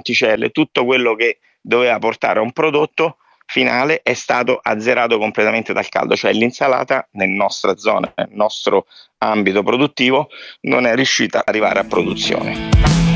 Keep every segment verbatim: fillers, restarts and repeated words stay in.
manticelle, tutto quello che doveva portare a un prodotto finale è stato azzerato completamente dal caldo, cioè l'insalata nella nostra zona, nel nostro ambito produttivo non è riuscita ad arrivare a produzione.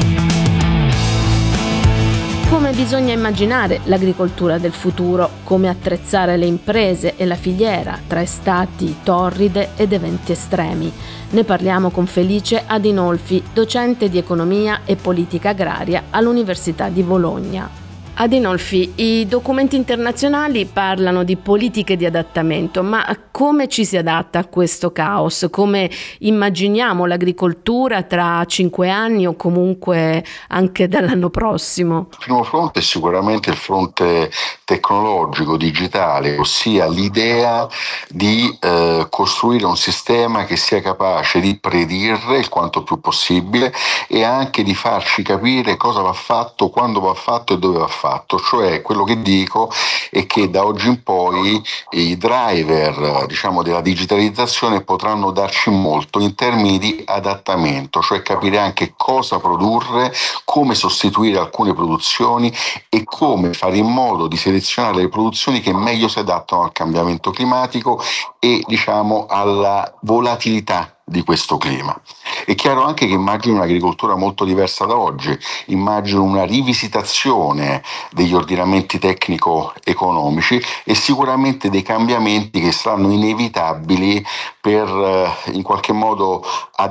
Come bisogna immaginare l'agricoltura del futuro, come attrezzare le imprese e la filiera tra estati torride ed eventi estremi. Ne parliamo con Felice Adinolfi, docente di economia e politica agraria all'Università di Bologna. Adinolfi, i documenti internazionali parlano di politiche di adattamento, ma come ci si adatta a questo caos? Come immaginiamo l'agricoltura tra cinque anni o comunque anche dall'anno prossimo? Il primo fronte è sicuramente il fronte tecnologico, digitale, ossia l'idea di eh, costruire un sistema che sia capace di predire il quanto più possibile e anche di farci capire cosa va fatto, quando va fatto e dove va fatto. Cioè, quello che dico è che da oggi in poi i driver, diciamo, della digitalizzazione potranno darci molto in termini di adattamento, cioè capire anche cosa produrre, come sostituire alcune produzioni e come fare in modo di selezionare le produzioni che meglio si adattano al cambiamento climatico e, diciamo, alla volatilità di questo clima. È chiaro anche che immagino un'agricoltura molto diversa da oggi, immagino una rivisitazione degli ordinamenti tecnico-economici e sicuramente dei cambiamenti che saranno inevitabili per eh, in qualche modo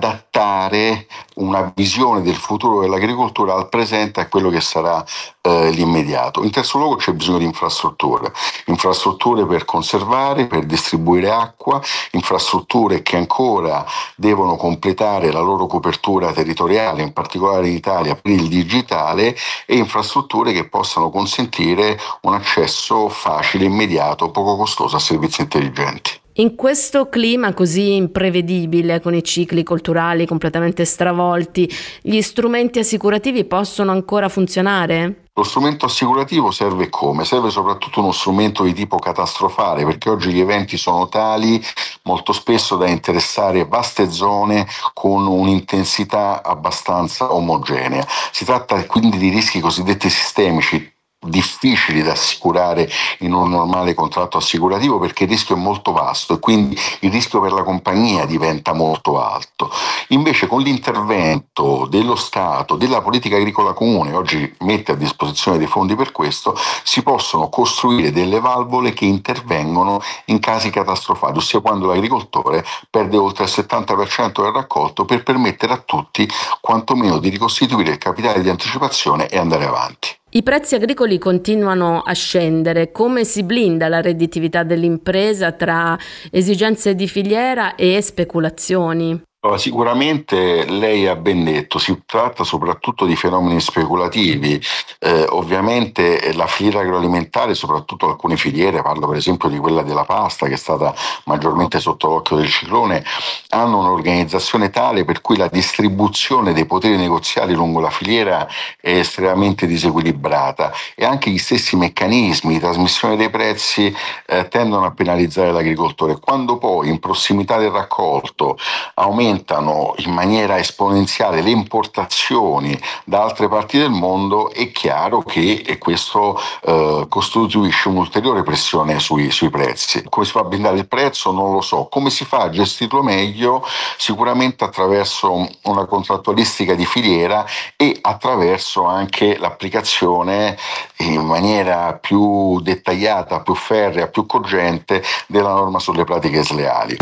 adattare una visione del futuro dell'agricoltura al presente a quello che sarà eh, l'immediato. In terzo luogo c'è bisogno di infrastrutture, infrastrutture per conservare, per distribuire acqua, infrastrutture che ancora devono completare la loro copertura territoriale, in particolare in Italia per il digitale, e infrastrutture che possano consentire un accesso facile, immediato, poco costoso a servizi intelligenti. In questo clima così imprevedibile, con i cicli culturali completamente stravolti, gli strumenti assicurativi possono ancora funzionare? Lo strumento assicurativo serve come? Serve soprattutto uno strumento di tipo catastrofale, perché oggi gli eventi sono tali molto spesso da interessare vaste zone con un'intensità abbastanza omogenea. Si tratta quindi di rischi cosiddetti sistemici, difficili da assicurare in un normale contratto assicurativo perché il rischio è molto vasto e quindi il rischio per la compagnia diventa molto alto. Invece con l'intervento dello Stato, della politica agricola comune, oggi mette a disposizione dei fondi per questo, si possono costruire delle valvole che intervengono in casi catastrofali, ossia quando l'agricoltore perde oltre il settanta per cento del raccolto, per permettere a tutti quantomeno di ricostituire il capitale di anticipazione e andare avanti. I prezzi agricoli continuano a scendere. Come si blinda la redditività dell'impresa tra esigenze di filiera e speculazioni? Sicuramente lei ha ben detto, si tratta soprattutto di fenomeni speculativi. Eh, ovviamente la filiera agroalimentare, soprattutto alcune filiere, parlo per esempio di quella della pasta che è stata maggiormente sotto l'occhio del ciclone, hanno un'organizzazione tale per cui la distribuzione dei poteri negoziali lungo la filiera è estremamente disequilibrata e anche gli stessi meccanismi di trasmissione dei prezzi eh, tendono a penalizzare l'agricoltore. Quando poi in prossimità del raccolto aumenta in maniera esponenziale le importazioni da altre parti del mondo, è chiaro che questo eh, costituisce un'ulteriore pressione sui, sui prezzi. Come si fa a blindare il prezzo? Non lo so. Come si fa a gestirlo meglio? Sicuramente attraverso una contrattualistica di filiera e attraverso anche l'applicazione in maniera più dettagliata, più ferrea, più cogente della norma sulle pratiche sleali.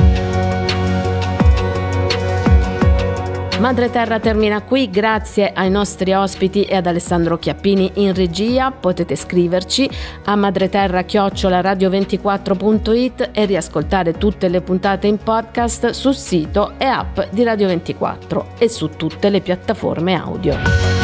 Madre Terra termina qui, grazie ai nostri ospiti e ad Alessandro Chiappini in regia. Potete scriverci a madreterra chiocciola radio ventiquattro punto it e riascoltare tutte le puntate in podcast sul sito e app di Radio ventiquattro e su tutte le piattaforme audio.